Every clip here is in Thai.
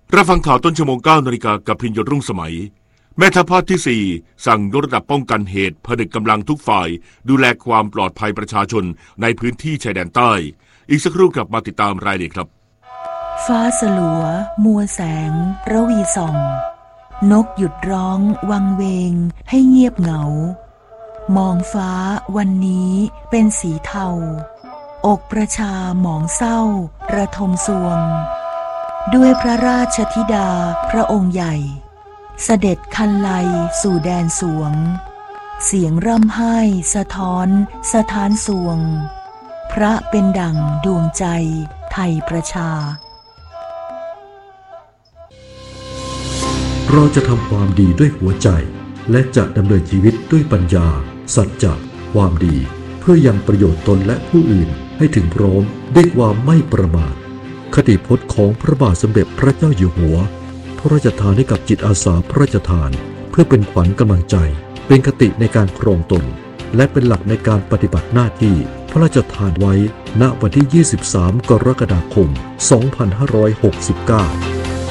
รับฟังข่าวต้นชั่วโมง 9 นาฬิกากับพิญญรุ่งสมัยแม่ทัพภาคที่ 4สั่งยกระดับป้องกันเหตุผนึกกำลังทุกฝ่ายดูแลความปลอดภัยประชาชนในพื้นที่ชายแดนใต้อีกสักครู่กลับมาติดตามรายละเอียดครับฟ้าสลัวมัวแสงระวีส่องนกหยุดร้องวังเวงให้เงียบเหงามองฟ้าวันนี้เป็นสีเทาอกประชาหมองเศร้าระทมสวงด้วยพระราชธิดาพระองค์ใหญ่เสด็จคันไลสู่แดนสวงเสียงร่ำไห้สะท้อนสถานสวงพระเป็นดั่งดวงใจไทยประชาเราจะทำความดีด้วยหัวใจและจะดำเนินชีวิตด้วยปัญญาสัจจะความดีเพื่อยังประโยชน์ตนและผู้อื่นให้ถึงพร้อมด้วยความไม่ประมาทคติพจน์ของพระบาทสมเด็จพระเจ้าอยู่หัวพระราชทานให้กับจิตอาสาพระราชทานเพื่อเป็นขวัญกำลังใจเป็นคติในการครองตนและเป็นหลักในการปฏิบัติหน้าที่พระราชทานไว้ณวันที่ 23 กรกฎาคม 2569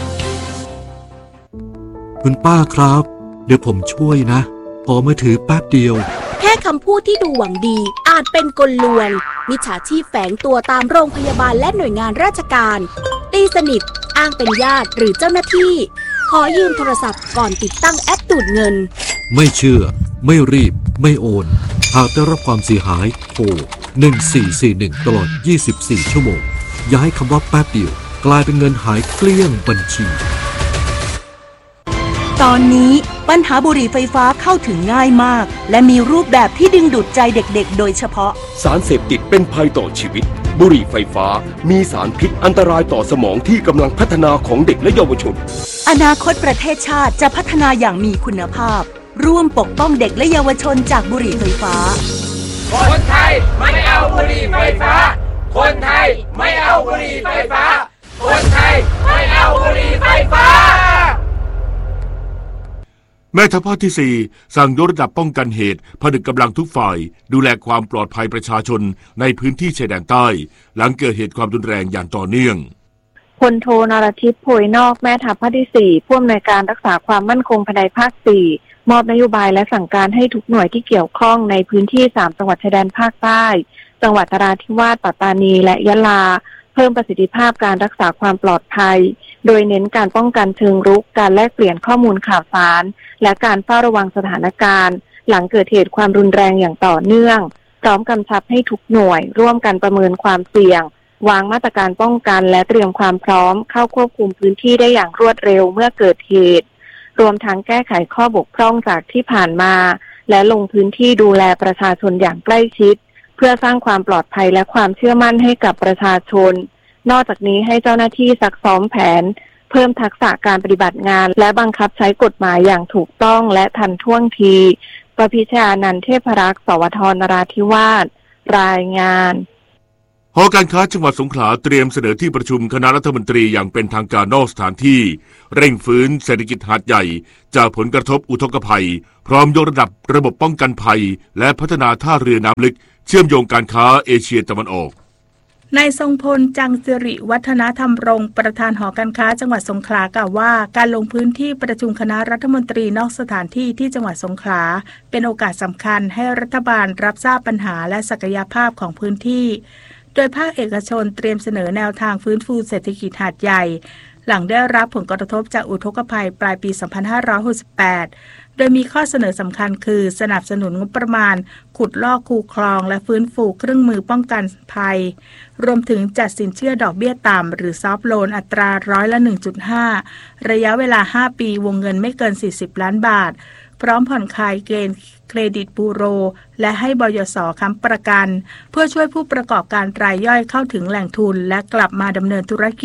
คุณป้าครับเดี๋ยวผมช่วยนะขอมือถือแป๊บเดียวแค่คำพูดที่ดูหวังดีอาจเป็นกลลวงมิจฉาชีพแฝงตัวตามโรงพยาบาลและหน่วยงานราชการตีสนิทอ้างเป็นญาติหรือเจ้าหน้าที่ขอยืมโทรศัพท์ก่อนติดตั้งแอปดูดเงินไม่เชื่อไม่รีบไม่โอนหากได้รับความเสียหายโทร1441ตลอด24ชั่วโมงอย่าให้คำว่าแป๊บเดียวกลายเป็นเงินหายเกลี้ยงบัญชีตอนนี้ปัญหาบุหรี่ไฟฟ้าเข้าถึงง่ายมากและมีรูปแบบที่ดึงดูดใจเด็กๆโดยเฉพาะสารเสพติดเป็นภัยต่อชีวิตบุหรี่ไฟฟ้ามีสารพิษอันตรายต่อสมองที่กำลังพัฒนาของเด็กและเยาวชนอนาคตประเทศชาติจะพัฒนาอย่างมีคุณภาพร่วมปกป้องเด็กและเยาวชนจากบุหรี่ไฟฟ้าคนไทยไม่เอาบุหรี่ไฟฟ้าคนไทยไม่เอาบุหรี่ไฟฟ้าคนไทยไม่เอาบุหรี่ไฟฟ้าแม่ทัพภาคที่ 4สั่งยกระดับป้องกันเหตุผนึกกำลังทุกฝ่ายดูแลความปลอดภัยประชาชนในพื้นที่ชายแดนใต้หลังเกิดเหตุความรุนแรงอย่างต่อเนื่องพลโทนรทิพย์โพยนอกแม่ทัพภาคที่ 4ผู้อำนวยการรักษาความมั่นคงภายในภาค 4มอบนโยบายและสั่งการให้ทุกหน่วยที่เกี่ยวข้องในพื้นที่3จังหวัดชายแดนภาคใต้จังหวัดนราธิวาสปัตตานีและยะลาเพิ่มประสิทธิภาพการรักษาความปลอดภัยโดยเน้นการป้องกันเชิงรุกการแลกเปลี่ยนข้อมูลข่าวสารและการเฝ้าระวังสถานการณ์หลังเกิดเหตุความรุนแรงอย่างต่อเนื่องพร้อมกำชับให้ทุกหน่วยร่วมกันประเมินความเสี่ยงวางมาตรการป้องกันและเตรียมความพร้อมเข้าควบคุมพื้นที่ได้อย่างรวดเร็วเมื่อเกิดเหตุรวมทั้งแก้ไขข้อบกพร่องจากที่ผ่านมาและลงพื้นที่ดูแลประชาชนอย่างใกล้ชิดเพื่อสร้างความปลอดภัยและความเชื่อมั่นให้กับประชาชนนอกจากนี้ให้เจ้าหน้าที่ซักซ้อมแผนเพิ่มทักษะการปฏิบัติงานและบังคับใช้กฎหมายอย่างถูกต้องและทันท่วงทีประพิชญานันท์เทพรักษ์สวทนราธิวาสรายงานหอการค้าจังหวัดสงขลาเตรียมเสนอที่ประชุมคณะรัฐมนตรีอย่างเป็นทางการนอกสถานที่เร่งฟื้นเศรษฐกิจหาดใหญ่จากผลกระทบอุทกภัยพร้อมยกระดับระบบป้องกันภัยและพัฒนาท่าเรือน้ำลึกเชื่อมโยงการค้าเอเชียตะวันออกนายทรงพลจังสิริวัฒนธรรมรงค์ประธานหอการค้าจังหวัดสงขลากล่าวว่าการลงพื้นที่ประชุมคณะรัฐมนตรีนอกสถานที่ที่จังหวัดสงขลาเป็นโอกาสสำคัญให้รัฐบาลรับทราบปัญหาและศักยภาพของพื้นที่โดยภาคเอกชนเตรียมเสนอแนวทางฟื้นฟูเศรษฐกิจหาดใหญ่หลังได้รับผลกระทบจากอุทกภัยปลายปี 2568 โดยมีข้อเสนอสำคัญคือสนับสนุนงบประมาณขุดลอกคูคลองและฟื้นฟูเครื่องมือป้องกันภัยรวมถึงจัดสินเชื่อดอกเบี้ยต่ำหรือซอฟท์โลนอัตราร้อยละ 1.5 ระยะเวลา 5 ปีวงเงินไม่เกิน 40 ล้านบาทพร้อมผ่อนคลายเกณฑ์เครดิตบูโรและให้บยส.ค้ำประกันเพื่อช่วยผู้ประกอบการรายย่อยเข้าถึงแหล่งทุนและกลับมาดำเนินธุรกิจ